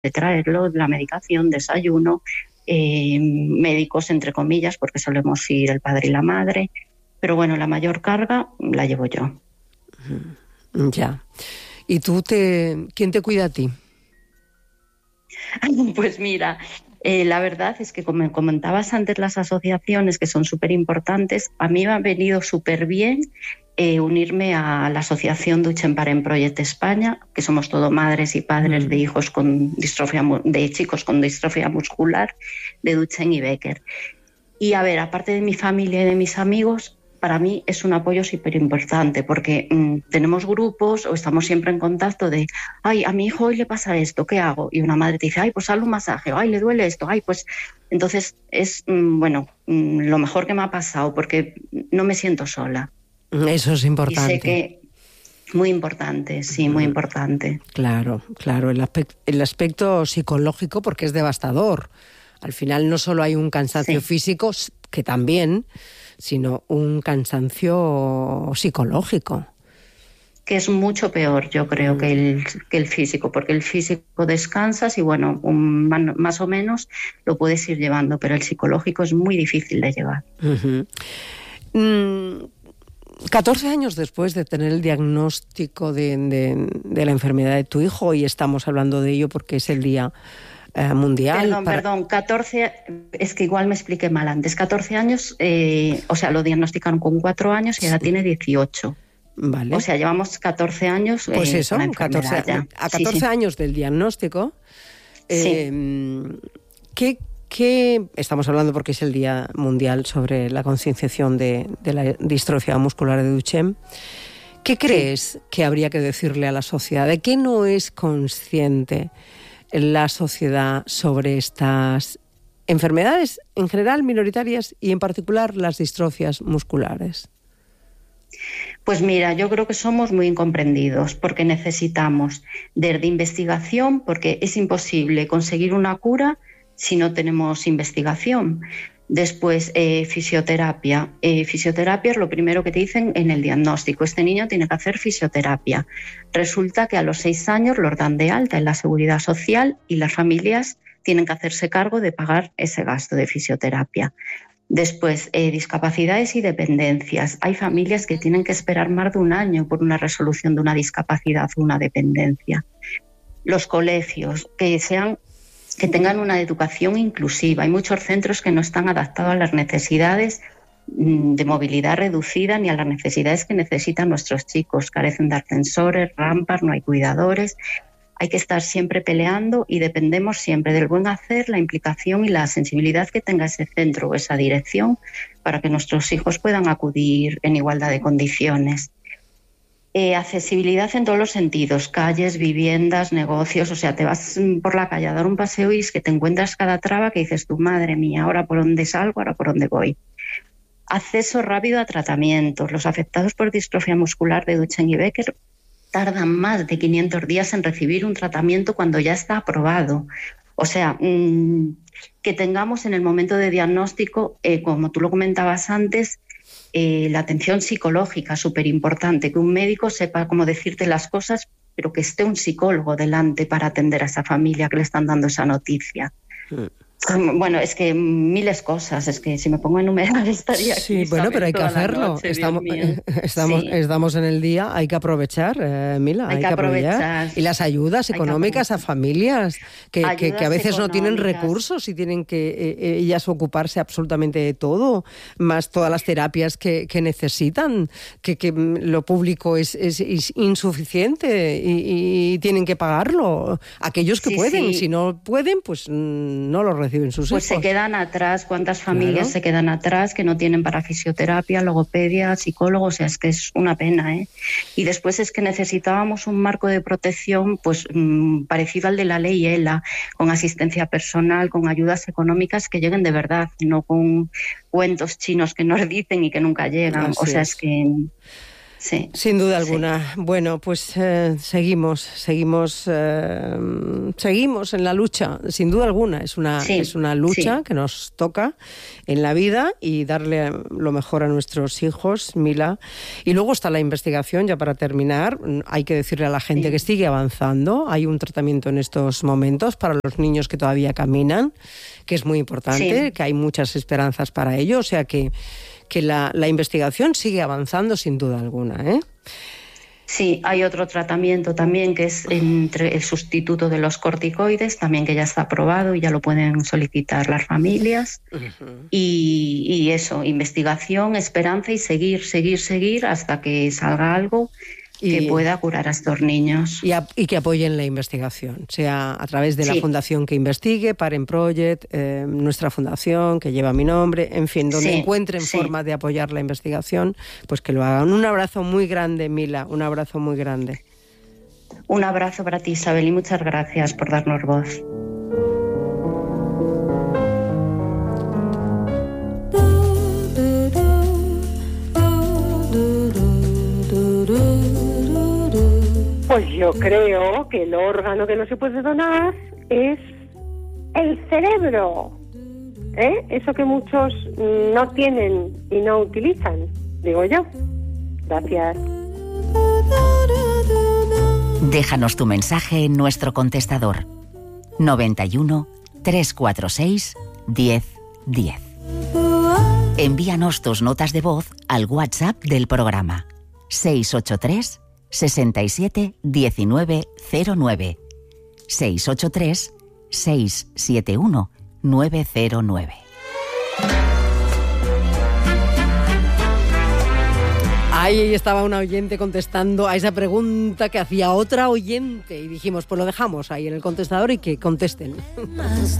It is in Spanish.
traerlo, la medicación, desayuno, médicos, entre comillas, porque solemos ir el padre y la madre. Pero bueno, la mayor carga la llevo yo. Ya. ¿Y tú quién te cuida a ti? Pues mira, la verdad es que, como comentabas antes, las asociaciones, que son súper importantes, a mí me ha venido súper bien unirme a la asociación Duchen Parem Project España, que somos todo madres y padres de hijos con distrofia, de chicos con distrofia muscular, de Duchen y Becker. Y a ver, aparte de mi familia y de mis amigos, para mí es un apoyo súper importante, porque tenemos grupos o estamos siempre en contacto de, ay, a mi hijo hoy le pasa esto, ¿qué hago? Y una madre te dice, ay, pues hazle un masaje, ay, le duele esto, ay, pues... Entonces es, lo mejor que me ha pasado, porque no me siento sola. Eso es importante. Y sé que... Muy importante, sí, muy importante. Claro, el aspecto psicológico, porque es devastador. Al final no solo hay un cansancio físico, que también, sino un cansancio psicológico. Que es mucho peor, yo creo, que el físico, porque el físico descansas y bueno, más o menos lo puedes ir llevando, pero el psicológico es muy difícil de llevar. 14 años después de tener el diagnóstico de la enfermedad de tu hijo, y estamos hablando de ello porque es el día mundial. Perdón, 14, es que igual me expliqué mal antes. 14 años, o sea, lo diagnosticaron con 4 años y ahora tiene 18. Vale. O sea, llevamos 14 años. Pues eso, con la enfermedad 14, a 14 años del diagnóstico. ¿Qué estamos hablando porque es el Día Mundial sobre la concienciación de la distrofia muscular de Duchenne? ¿Qué crees que habría que decirle a la sociedad? ¿De qué no es consciente la sociedad sobre estas enfermedades en general minoritarias y en particular las distrofias musculares? Pues mira, yo creo que somos muy incomprendidos porque necesitamos de investigación, porque es imposible conseguir una cura si no tenemos investigación. Después, fisioterapia. Fisioterapia es lo primero que te dicen en el diagnóstico. Este niño tiene que hacer fisioterapia. Resulta que a los 6 años los dan de alta en la Seguridad Social y las familias tienen que hacerse cargo de pagar ese gasto de fisioterapia. Después, discapacidades y dependencias. Hay familias que tienen que esperar más de un año por una resolución de una discapacidad o una dependencia. Los colegios, que tengan una educación inclusiva. Hay muchos centros que no están adaptados a las necesidades de movilidad reducida ni a las necesidades que necesitan nuestros chicos. Carecen de ascensores, rampas, no hay cuidadores. Hay que estar siempre peleando y dependemos siempre del buen hacer, la implicación y la sensibilidad que tenga ese centro o esa dirección para que nuestros hijos puedan acudir en igualdad de condiciones. Accesibilidad en todos los sentidos, calles, viviendas, negocios. O sea, te vas por la calle a dar un paseo y es que te encuentras cada traba que dices, tu madre mía, ahora por dónde salgo, ahora por dónde voy. Acceso rápido a tratamientos. Los afectados por distrofia muscular de Duchenne y Becker tardan más de 500 días en recibir un tratamiento cuando ya está aprobado. O sea, que tengamos en el momento de diagnóstico, como tú lo comentabas antes, la atención psicológica, súper importante, que un médico sepa cómo decirte las cosas, pero que esté un psicólogo delante para atender a esa familia que le están dando esa noticia. Bueno, es que miles cosas, es que si me pongo a enumerar estaría aquí. Sí, bueno, pero hay que hacerlo. Estamos en el día, hay que aprovechar, Mila, hay que aprovechar. Y las ayudas económicas a familias que a veces no tienen recursos y tienen que ellas ocuparse absolutamente de todo, más todas las terapias que necesitan, que lo público es insuficiente y tienen que pagarlo. Aquellos que pueden, si no pueden, pues no lo reciben sus hijos. Pues se quedan atrás, ¿cuántas familias se quedan atrás que no tienen para fisioterapia, logopedia, psicólogo? O sea, es que es una pena, ¿eh? Y después es que necesitábamos un marco de protección pues parecido al de la ley ELA, con asistencia personal, con ayudas económicas que lleguen de verdad, no con cuentos chinos que nos dicen y que nunca llegan. Así o sea, es que... Sí. Sin duda alguna. Bueno, pues seguimos en la lucha, sin duda alguna. Es una lucha que nos toca en la vida y darle lo mejor a nuestros hijos, Mila. Y luego está la investigación, ya para terminar. Hay que decirle a la gente que sigue avanzando. Hay un tratamiento en estos momentos para los niños que todavía caminan, que es muy importante, que hay muchas esperanzas para ello. O sea que la investigación sigue avanzando sin duda alguna, ¿eh? Sí, hay otro tratamiento también que es entre el sustituto de los corticoides, también que ya está aprobado y ya lo pueden solicitar las familias. Uh-huh. Y eso, investigación, esperanza y seguir hasta que salga algo que pueda curar a estos niños. Y que apoyen la investigación, sea a través de la fundación que investigue, Parent Project, nuestra fundación que lleva mi nombre, en fin, donde encuentren forma de apoyar la investigación, pues que lo hagan. Un abrazo muy grande, Mila, un abrazo muy grande. Un abrazo para ti, Isabel, y muchas gracias por darnos voz. Pues yo creo que el órgano que no se puede donar es el cerebro, eso que muchos no tienen y no utilizan, digo yo. Gracias. Déjanos tu mensaje en nuestro contestador 91 346 1010. Envíanos tus notas de voz al WhatsApp del programa 683 67 19 09 683 671 909. Ahí estaba una oyente contestando a esa pregunta que hacía otra oyente y dijimos, pues lo dejamos ahí en el contestador y que contesten.